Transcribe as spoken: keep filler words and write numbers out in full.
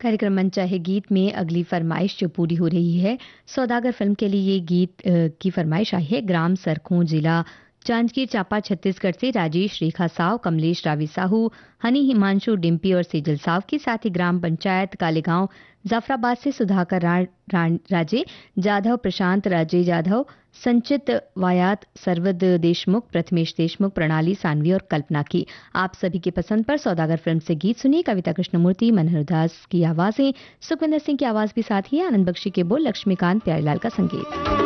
कार्यक्रम मन चाहे गीत में अगली फरमाइश जो पूरी हो रही है, सौदागर फिल्म के लिए ये गीत अ, की फरमाइश आई है ग्राम सरखों, जिला जांजगीर चांपा, छत्तीसगढ़ से राजेश रेखा साव, कमलेश रावी साहू, हनी हिमांशु डिम्पी और सेजल साव के साथ ही ग्राम पंचायत कालेगांव जाफराबाद से सुधाकर रा, रा, राजे जाधव, प्रशांत राजे जाधव, संचित वायात, सरवद देशमुख, प्रथमेश देशमुख, प्रणाली सानवी और कल्पना की। आप सभी की पसंद पर सौदागर फिल्म से गीत सुनिए। कविता कृष्णमूर्ति, मनोहर दास की आवाजें, सुखविंदर सिंह की आवाज भी साथ ही, आनंद बख्शी के बोल, लक्ष्मीकांत प्यारेलाल का संगीत।